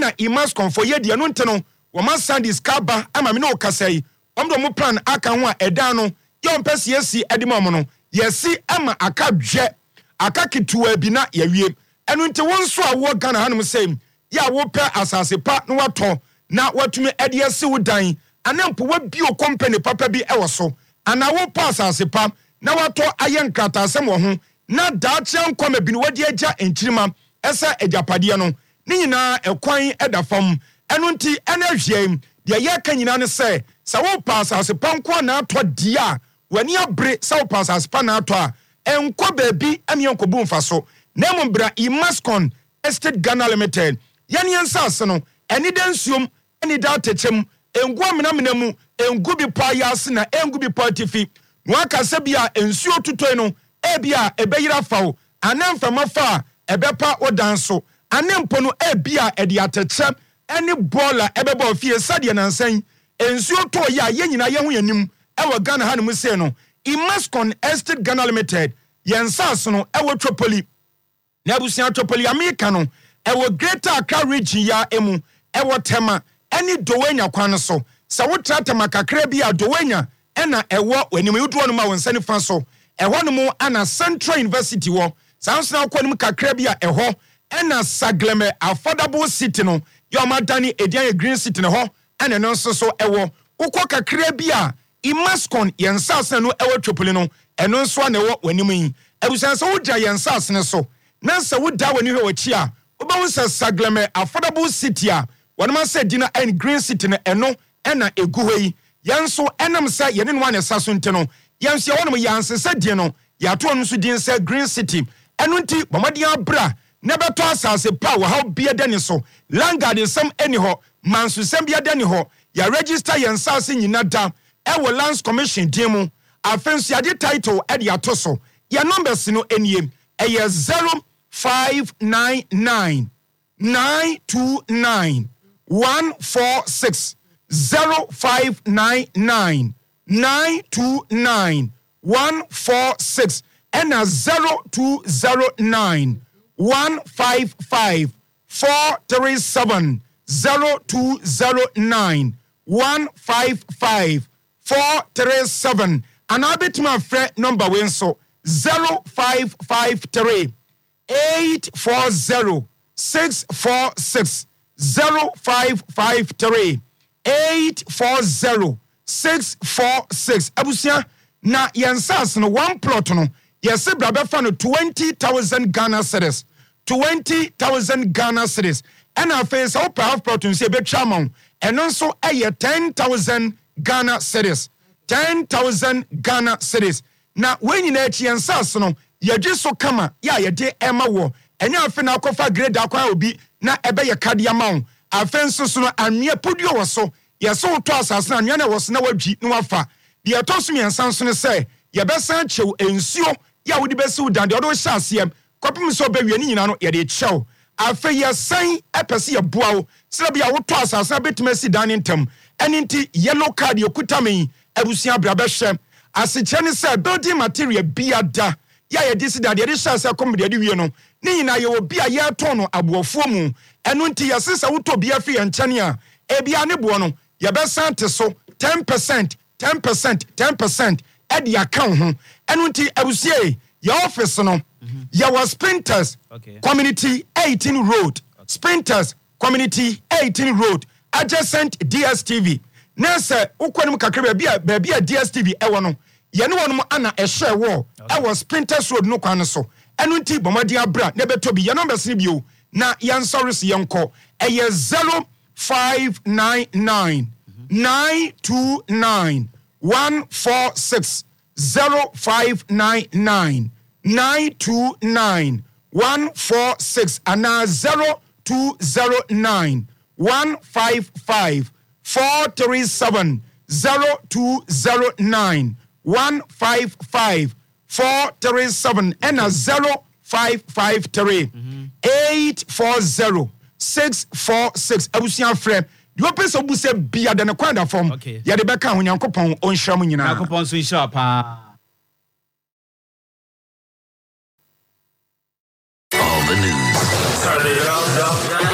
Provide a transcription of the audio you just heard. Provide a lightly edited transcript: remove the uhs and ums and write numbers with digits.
ena imascon for ye dia no nteno wo man sandis kaba ama me no kasai omdo mo plan aka ho a eda no ye ompese yesi edima mo no yesi ama aka dwe aka ketua bi na yawie enu nte won so a wo Ghana hanum sem ya wo pe asase pa no wato na watumi ede yesi wo dan anampo wa bio company papa bi ewo so ana wo pa asase pa na wato ayen krata asem wo ho na daache nkoma bi no wadi agya enchirima esa ejapade no ni nyina ekwan edafam enu nti ena hwiem de ye ka nyina ne se sa wo pa asase pa nko na ato dia wani abre sa wo pa asase pa na ato a enko baabi amienko bu mfa so na mombra Imascon Estate Ghana Limited yani ensase no eni densuom eni daatechem engu amenamena mu engu bi pa yase na engu bi pa tifi no aka se bia ensuo tutoi no ebia ebeyira fawo anemfama fa ebepa odanso anempo no ebia edi atechem eni bola ebeba fie sade nansan ensuo to ya yenyina ye ho yanim ewo Ghana hanum se no Imascon Estate Ghana Limited yensase no ewo Tropoli na abusia Tropoli America no ewo Greater Accra region ya emu ewo Tema eni Dowenya kwan so sa wo Tema kakra bia Dowenya ena ewo wanim yudo no ma wonsani fa so eho no mu ana Central University wo sansana kwanim kakra bia eho ena Sagleme affordable city no yomadani edian green city no ho ena no so ewo ukọ kakra bia Imascon yensase no ewo Tropoli no eno so na ewo wanim yi abusan so wogya yensase ne so na se woda wani hwe wachi a obawu se Sagleme affordable city a wanema se dina en green city no eno ena egu hwe yanso enam se yene no ane saso nteno yanso ye wonom yanse se die no yato onu so din se green city eno nti bomade abra na beto asase pa wo ha bia dani so langard sem eni ho mansu sem bia dani ho ya register yensase nyina da ewo lands commission din mu afensu ade title e de ato so ya numbers no eniem eye 0599 929 146 0599 929 146 and 0209 155 437 0209 155 437 and I bet my friend number when so 0553 840 646 0553 840 646 abusia na yensas no one plot no yesi brabe fa no 20,000 Ghana cedis 20,000 Ghana cedis and afensa o half plot nse betwa ma eno nso eye 10,000 Ghana cedis 10,000 Ghana cedis na wenyina echi yensas no yedwe so kama ya yede ema wo enya afe na akofa grade akwa obi na ebe ye kade ama afenso so no anwe podio wo so yeso to asase na anwe na wo so na wadwi na wafa de etoso yensanso ne se ye besan chew ensuo ya wodi besi udan de odo hya asem kopim so bewie ni nyina no ye de chew afe ye san epese ye boawo se bia wo to asase na betimasi dan ntem eninti yellow card ye kutame abusia bra be hye asiche ne se building material biada ya ye disi da de hya ase kom de wie no ni nyina ye obi a ye to no abofuo mu enu nti ye sesa wuto bia fi ye nkyane a ebia ne bo no ye besan te so 10% at the account ho enu nti abusie your office no ye was Sprinters Community 18 Road Sprinters Community 18 Road adjacent DSTV nese ukwanim kakra bia DSTV ewo no ye ne wonom ana ehye wo ewo Sprinters Road no kwan so enu nti bomadi abra ne beto bi ye numbers ni bio na yan sorry se yenko eye 0599 929 146 0599 929 146 and 0209 155 437 0209 155 437 and 0553 840 646 abusia frame you pese obuse bia de ne kwanda form ya de beka honyankopon onhram nyina yakopon so insha pa all the news. Turn it up.